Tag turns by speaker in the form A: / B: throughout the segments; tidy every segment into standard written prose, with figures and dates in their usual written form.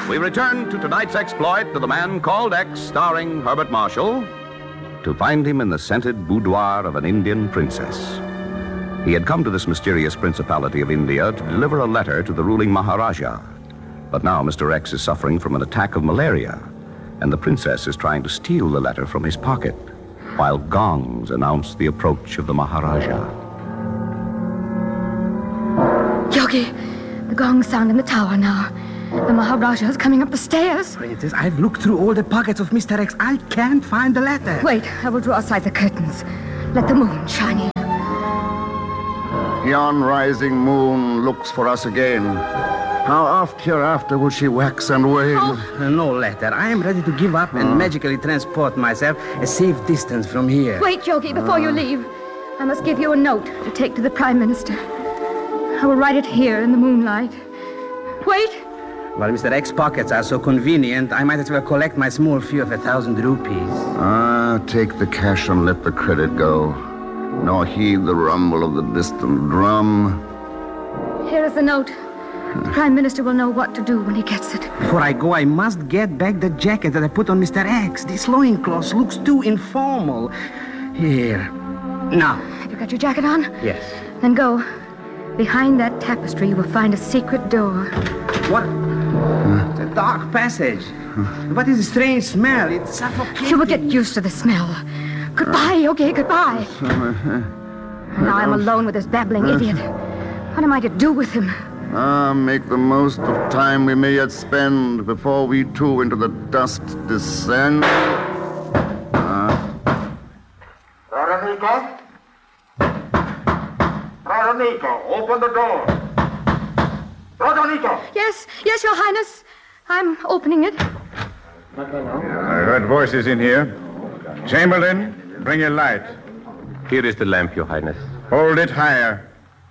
A: we return to tonight's exploit to the man called X, starring Herbert Marshall, to find him in the scented boudoir of an Indian princess. He had come to this mysterious principality of India to deliver a letter to the ruling Maharaja. But now Mr. X is suffering from an attack of malaria, and the princess is trying to steal the letter from his pocket, while gongs announce the approach of the Maharaja.
B: Yogi, the gongs sound in the tower now. The Maharaja is coming up the stairs.
C: Princess, I've looked through all the pockets of Mr. X. I can't find the letter.
B: Wait, I will draw aside the curtains. Let the moon shine in.
D: Yon rising moon looks for us again. How oft hereafter will she wax and wane?
C: No letter. I am ready to give up and magically transport myself a safe distance from here.
B: Wait, Yogi, before you leave. I must give you a note to take to the Prime Minister. I will write it here in the moonlight. Wait.
C: While Mr. X's pockets are so convenient, I might as well collect my small fee of 1,000 rupees.
D: Take the cash and let the credit go, nor heed the rumble of the distant drum.
B: Here is the note. The Prime Minister will know what to do when he gets it.
C: Before I go, I must get back the jacket that I put on Mr. X. This loincloth looks too informal. Here. Now.
B: Have you got your jacket on?
C: Yes.
B: Then go. Behind that tapestry, you will find a secret door.
C: What? It's a dark passage. What is the strange smell? It's suffocating.
B: You will get used to the smell. Goodbye, Yogi, goodbye. Now I'm alone with this babbling idiot. What am I to do with him?
D: Make the most of time we may yet spend before we too into the dust descend.
E: Veronica? Veronica, open the door. Veronica!
B: Yes, Your Highness. I'm opening it.
E: I heard voices in here. Chamberlain, bring a light.
F: Here is the lamp, Your Highness.
E: Hold it higher.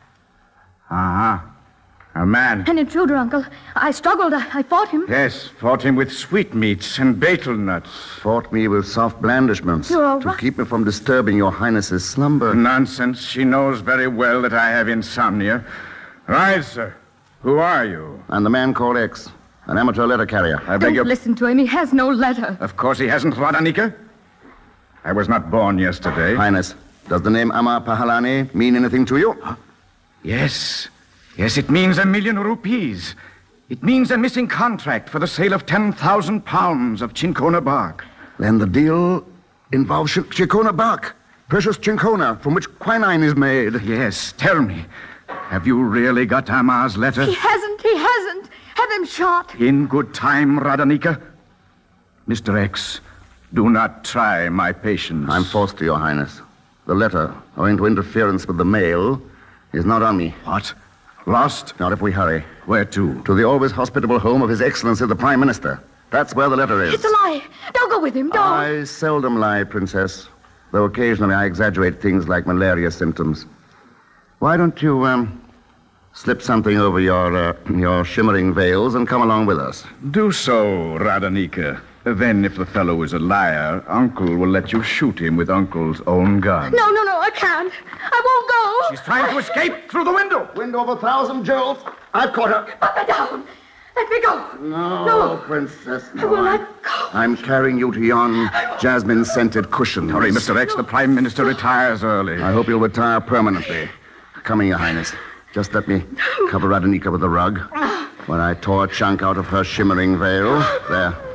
E: A man.
B: An intruder, Uncle. I struggled. I fought him.
E: Yes, fought him with sweetmeats and betel nuts.
D: Fought me with soft blandishments.
B: You're all
D: to
B: right.
D: keep me from disturbing your Highness's slumber.
E: Nonsense. She knows very well that I have insomnia. Rise, sir. Who are you?
D: I'm the man called X, an amateur letter carrier.
E: I beg
B: Don't
E: your...
B: listen to him. He has no letter.
E: Of course he hasn't, Radanika. I was not born yesterday.
D: Highness, does the name Amar Pahalani mean anything to you?
E: Yes. Yes, it means 1,000,000 rupees. It means a missing contract for the sale of 10,000 pounds of Chinkona bark.
D: Then the deal involves Chinkona bark. Precious Chinkona, from which quinine is made.
E: Yes, tell me. Have you really got Amar's letter?
B: He hasn't. Have him shot.
E: In good time, Radanika. Mr. X, do not try my patience.
D: I'm forced to, Your Highness. The letter, owing to interference with the mail, is not on me.
E: What? Lost?
D: Not if we hurry.
E: Where to?
D: To the always hospitable home of His Excellency the Prime Minister. That's where the letter is.
B: It's a lie. Don't go with him. Don't.
D: I seldom lie, Princess. Though occasionally I exaggerate things like malaria symptoms. Why don't you, slip something over your shimmering veils and come along with us?
E: Do so, Radanika. Then, if the fellow is a liar, Uncle will let you shoot him with Uncle's own gun.
B: No, I can't. I won't go.
E: She's trying to escape through the window.
D: Window of 1,000 jewels. I've caught her.
B: Put me down. Let me go.
D: No, Princess.
B: I will not go.
D: I'm carrying you to yon jasmine-scented cushion.
E: Hurry, Mr. X. The Prime Minister retires early.
D: I hope you'll retire permanently. Come in, Your Highness. Just let me cover Radanika with the rug. When I tore a chunk out of her shimmering veil. There.